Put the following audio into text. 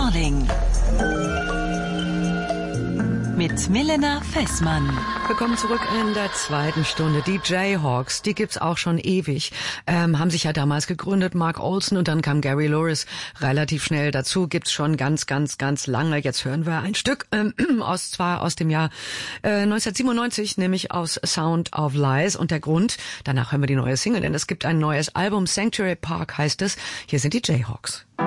Morning mit Milena Fessmann. Willkommen zurück in der zweiten Stunde. Die Jayhawks, die gibt's auch schon ewig. Haben sich ja damals gegründet, Mark Olson, und dann kam Gary Louris relativ schnell dazu. Gibt's schon ganz lange. Jetzt hören wir ein Stück aus dem Jahr 1997, nämlich aus Sound of Lies. Und der Grund, danach hören wir die neue Single, denn es gibt ein neues Album, Sanctuary Park heißt es. Hier sind die Jayhawks.